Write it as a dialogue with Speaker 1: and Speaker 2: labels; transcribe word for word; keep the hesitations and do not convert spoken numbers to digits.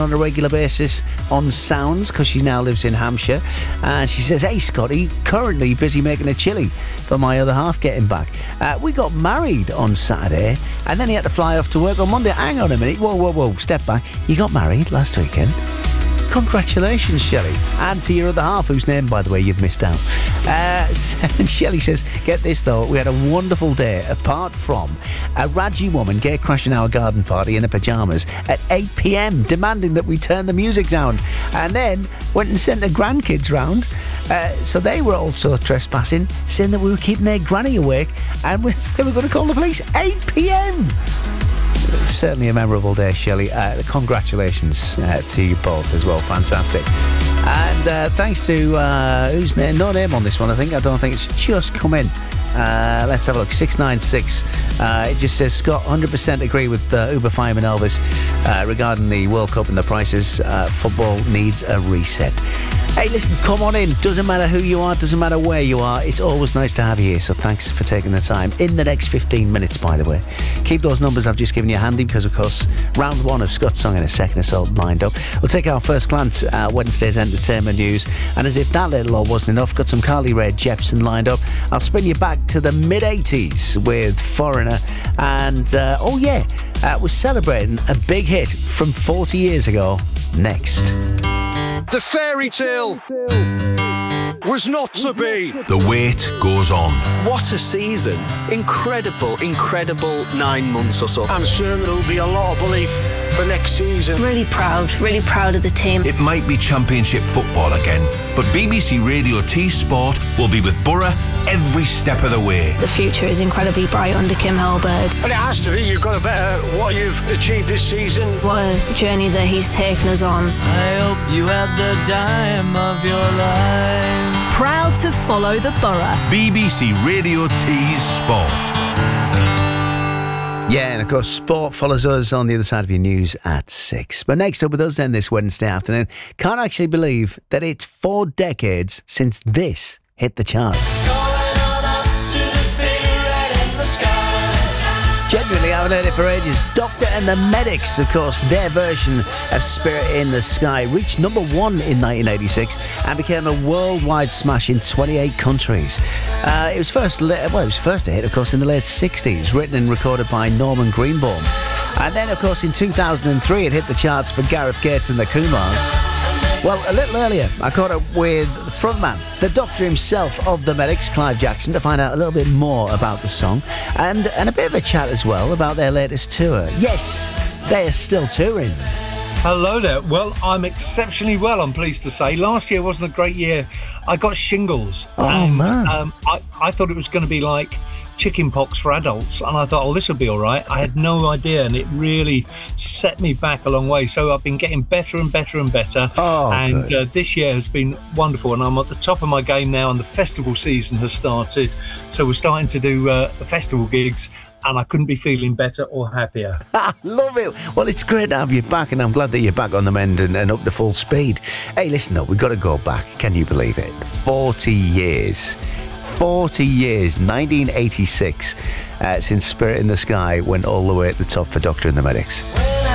Speaker 1: on a regular basis on Sounds because she now lives in Hampshire. And she says, hey, Scotty, currently busy making a chili for my other half getting back. Uh, we got married on Saturday and then he had to fly off to work on Monday. Hang on a minute. Whoa, whoa, whoa. Step back. You got married last weekend? Congratulations, Shelley. And to your other half, whose name, by the way, you've missed out. Uh, and Shelley says, get this though, we had a wonderful day apart from a Raji woman gate crashing our garden party in her pyjamas at eight p.m, demanding that we turn the music down. And then went and sent her grandkids round. Uh, so they were also trespassing, saying that we were keeping their granny awake and we, they were going to call the police. eight p.m. Certainly a memorable day, Shelley. Uh, congratulations uh, to you both as well. Fantastic. And uh, thanks to, uh, whose name? No name on this one, I think. I don't think it's just come in. Uh, let's have a look. six nine six. Uh, it just says, Scott, one hundred percent agree with uh, Uber Fireman Elvis uh, regarding the World Cup and the prices. Uh, football needs a reset. Hey, listen, come on in. Doesn't matter who you are, doesn't matter where you are. It's always nice to have you here, so thanks for taking the time. In the next fifteen minutes, by the way. Keep those numbers I've just given you handy because, of course, round one of Scott's Song in a Second or so lined up. We'll take our first glance at Wednesday's entertainment news. And as if that little all wasn't enough, got some Carly Rae Jepsen lined up. I'll spin you back to the mid-eighties with Foreigner. And, uh, oh yeah, uh, we're celebrating a big hit from forty years ago next.
Speaker 2: The fairy tale was not to be.
Speaker 3: The wait goes on.
Speaker 4: What a season. Incredible, incredible nine months or so.
Speaker 2: I'm sure there'll be a lot of belief for next season.
Speaker 5: Really proud, really proud of the team.
Speaker 3: It might be Championship football again, but B B C Radio T Sport will be with Borough every step of the way.
Speaker 5: The future is incredibly bright under Kim Hellberg.
Speaker 2: And it has to be. You've got to better what you've achieved this season.
Speaker 5: What a journey that he's taken us on.
Speaker 6: I hope you had the time of your life.
Speaker 7: Proud to follow the Borough.
Speaker 3: B B C Radio T Sport.
Speaker 1: Yeah, and of course, sport follows us on the other side of your news at six. But next up with us then this Wednesday afternoon, can't actually believe that it's four decades since this hit the charts. Genuinely, I haven't heard it for ages. Doctor and the Medics, of course, their version of Spirit in the Sky reached number one in nineteen eighty-six and became a worldwide smash in twenty-eight countries. Uh, it was first, well, it was first a hit, of course, in the late sixties, written and recorded by Norman Greenbaum. And then, of course, in two thousand three, it hit the charts for Gareth Gates and the Kumars. Well, a little earlier, I caught up with the frontman, the doctor himself of the Medics, Clive Jackson, to find out a little bit more about the song and, and a bit of a chat as well about their latest tour. Yes, they are still touring.
Speaker 8: Hello there. Well, I'm exceptionally well, I'm pleased to say. Last year wasn't a great year. I got shingles.
Speaker 1: Oh,
Speaker 8: and,
Speaker 1: man.
Speaker 8: Um, I, I thought it was going to be like chicken pox for adults, and I thought, oh, this will be all right. I had no idea, and it really set me back a long way. So I've been getting better and better and better.
Speaker 1: Oh,
Speaker 8: and uh, this year has been wonderful, and I'm at the top of my game now, and the festival season has started. So we're starting to do uh, the festival gigs, and I couldn't be feeling better or happier.
Speaker 1: Love it. Well, it's great to have you back, and I'm glad that you're back on the mend and, and up to full speed. Hey, listen, though, we've got to go back. Can you believe it? forty years. forty years, nineteen eighty-six, uh, since Spirit in the Sky went all the way at the top for Doctor and the Medics.